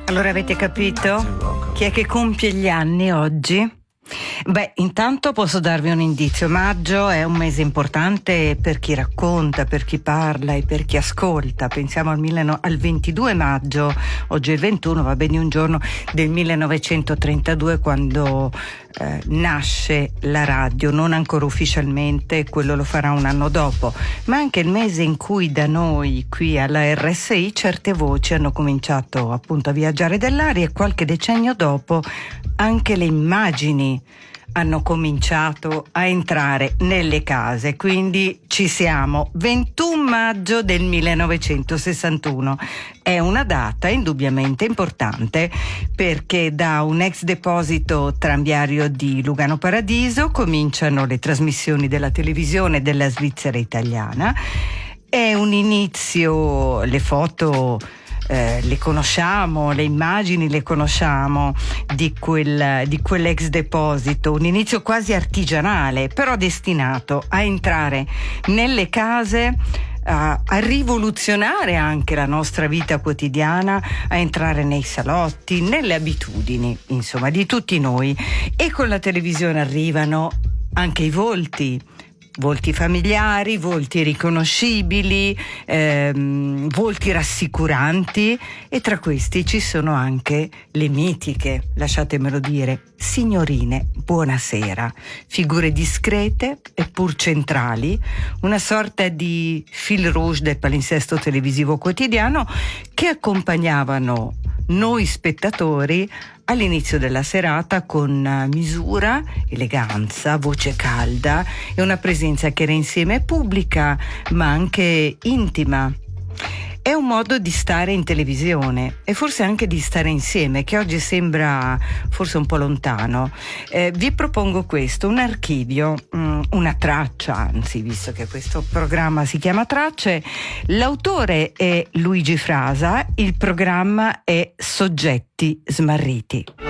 Allora avete capito? Chi è che compie gli anni oggi? Beh, intanto posso darvi un indizio. Maggio è un mese importante per chi racconta, per chi parla e per chi ascolta. Pensiamo al 22 maggio, oggi è il 21, va bene, un giorno del 1932, quando nasce la radio, non ancora ufficialmente, quello lo farà un anno dopo, ma anche il mese in cui da noi qui alla RSI certe voci hanno cominciato appunto a viaggiare dell'aria, e qualche decennio dopo anche le immagini hanno cominciato a entrare nelle case. Quindi ci siamo, 21 maggio del 1961. È una data indubbiamente importante, perché da un ex deposito tranviario di Lugano Paradiso cominciano le trasmissioni della televisione della Svizzera italiana. È un inizio, le foto le conosciamo, le immagini le conosciamo di quell'ex deposito, un inizio quasi artigianale, però destinato a entrare nelle case, a rivoluzionare anche la nostra vita quotidiana, a entrare nei salotti, nelle abitudini, insomma, di tutti noi. E con la televisione arrivano anche i volti familiari, volti riconoscibili, volti rassicuranti, e tra questi ci sono anche le mitiche, lasciatemelo dire, signorine buonasera, figure discrete eppur centrali, una sorta di fil rouge del palinsesto televisivo quotidiano, che accompagnavano noi spettatori all'inizio della serata con misura, eleganza, voce calda e una presenza che era insieme pubblica ma anche intima. È un modo di stare in televisione e forse anche di stare insieme, che oggi sembra forse un po' lontano. Vi propongo questo, un archivio, una traccia, anzi, visto che questo programma si chiama Tracce. L'autore è Luigi Frasa, il programma è Soggetti Smarriti.